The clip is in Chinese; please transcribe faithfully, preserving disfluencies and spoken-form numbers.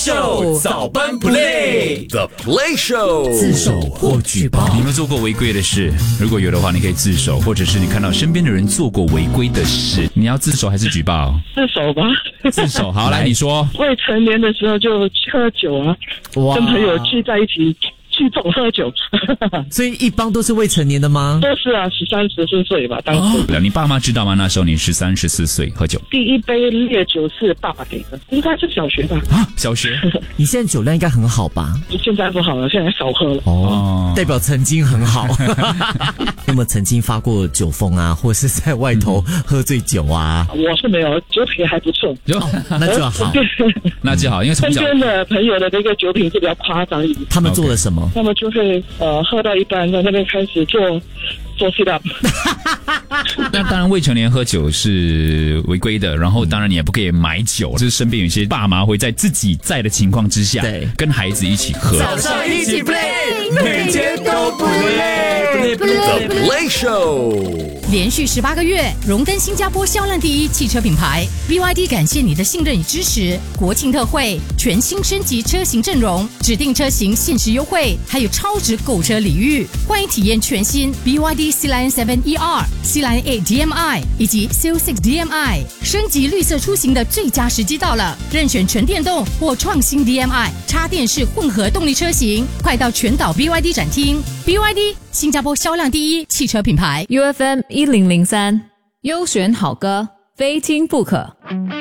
秀早班 play The Play Show， 自首或举报。 你有没有做过违规的事？如果有的话，你可以自首，或者是你看到身边的人做过违规的事，你要自首还是举报？ 自首吧。 自首，好，来你说。 未成年的时候就喝酒啊，跟朋友聚在一起。聚众喝酒， 所以一帮都是未成年的吗？ 都是啊，十三十四岁吧，当时、 哦。你爸妈知道吗？那时候你十三十四岁喝酒。 第一杯烈酒是爸爸给的，应该是小学吧？ 啊，小学。 你现在酒量应该很好吧？ 现在不好了，现在少喝了。 哦，代表曾经很好。有没有曾经发过酒疯啊，或是在外头喝醉酒啊？ 我是没有，酒品还不错。 哦，那就好， 那就好，因为从小身边的朋友的那个酒品是比较夸张一点。 他们做了什么？ 他们就会呃喝到一半，在那边开始做做 sit up。 那当然，未成年喝酒是违规的，然后当然你也不可以买酒，就是身边有一些爸妈会在自己在的情况之下， 对， 跟孩子一起喝。 早上一起 play， 每天都不累。 The Play Show。 连续十八个月荣登新加坡销量第一汽车品牌 B Y D， 感谢你的信任与支持。国庆特惠，全新升级车型阵容，指定车型限时优惠，还有超值购车礼遇。欢迎体验全新 B Y D C Line 七 E R、C Line 八 D M I 以及 C L 六 D M I， 升级绿色出行的最佳时机到了。任选纯电动或创新 D M I 插电式混合动力车型，快到全岛 B Y D 展厅。B Y D 新加坡销量第一汽车品牌 U F M 一零零三，优选好歌，非听不可。